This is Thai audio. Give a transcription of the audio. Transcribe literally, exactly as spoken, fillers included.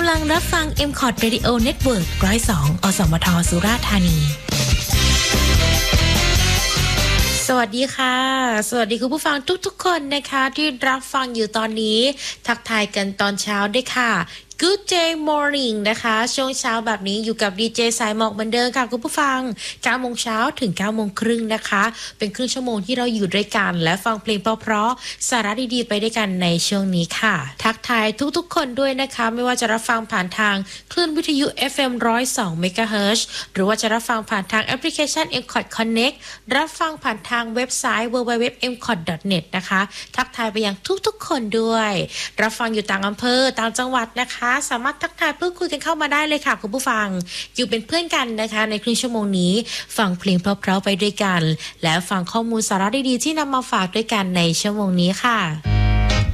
ำลังรับฟัง เอ็ม คอร์ด Radio Network หนึ่งศูนย์สอง อสมท สุราษฎร์ธานีสวัสดีค่ะสวัสดีคุณผู้ฟังทุกๆคนนะคะที่รับฟังอยู่ตอนนี้ทักทายกันตอนเช้าด้วยค่ะ Good day morning นะคะช่วงเช้าแบบนี้อยู่กับดีเจสายหมอกเหมือนเดิมค่ะคุณผู้ฟัง เก้าโมงเช้าถึง เก้าโมงครึ่งนะคะเป็นครึ่งชั่วโมงที่เราอยู่ด้วยกันและฟังเพลงเพราะๆสาระดีๆไปด้วยกันในช่วงนี้ค่ะทักทายทุกๆคนด้วยนะคะไม่ว่าจะรับฟังผ่านทางคลื่นวิทยุ เอฟ เอ็ม หนึ่งศูนย์สอง เมกะเฮิรตซ์ หรือว่าจะรับฟังผ่านทางแอปพลิเคชัน เอ็ม คอร์ด Connect รับฟังผ่านทางเว็บไซต์ ดับเบิลยู ดับเบิลยู ดับเบิลยู ดอท เอ็ม คอร์ด ดอท เน็ต นะคะทักทายไปยังทุกๆคนด้วยรับฟังอยู่ต่างอำเภอต่างจังหวัดนะคะสามารถทักทายเพื่อคุยกันเข้ามาได้เลยค่ะคุณผู้ฟังอยู่เป็นเพื่อนกันนะคะในครึ่งชั่วโมงนี้ฟังเพลงเพราะๆไปด้วยกันและฟังข้อมูลสาระดีๆที่นำมาฝากด้วยกันในชั่วโมงนี้ค่ะ